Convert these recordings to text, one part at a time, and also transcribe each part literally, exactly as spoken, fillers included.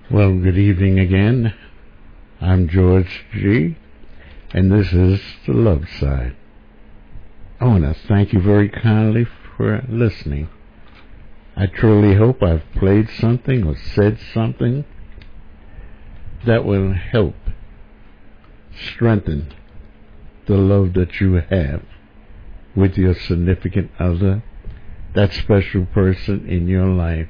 Well, good evening again. I'm George G., and this is The Love Side. I want to thank you very kindly for listening. I truly hope I've played something or said something that will help strengthen the love that you have with your significant other, that special person in your life.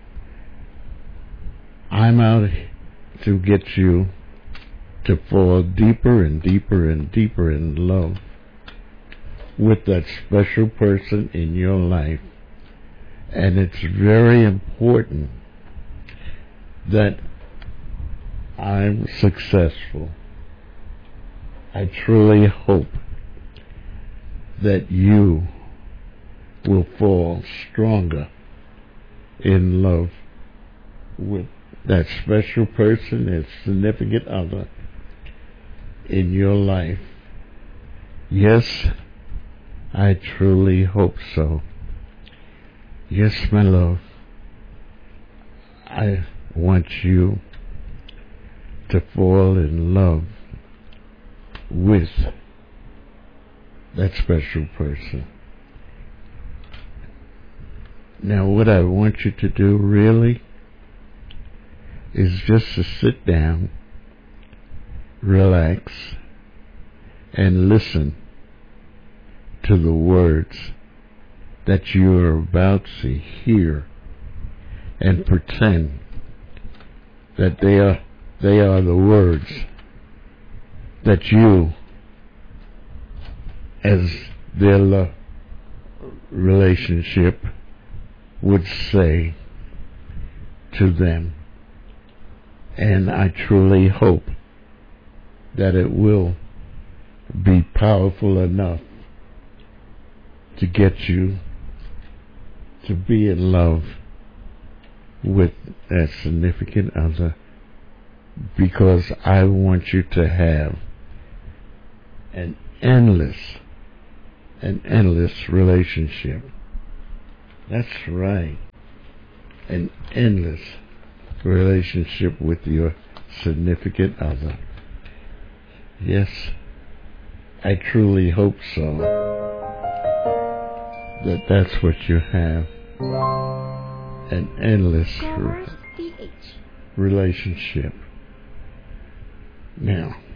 I'm out to get you to fall deeper and deeper and deeper in love with that special person in your life. And it's very important that I'm successful. I truly hope that you will fall stronger in love with that special person and significant other in your life. Yes, I truly hope so. Yes, my love, I want you to fall in love with that special person. Now, what I want you to do really is just to sit down, relax, and listen to the words that you are about to hear, and pretend that they are they are the words that you, as their love relationship, would say to them. And I truly hope that it will be powerful enough to get you to be in love with that significant other, because I want you to have an endless, an endless relationship. That's right. An endless relationship with your significant other. Yes, I truly hope so, that that's what you have. An endless re- relationship. Now,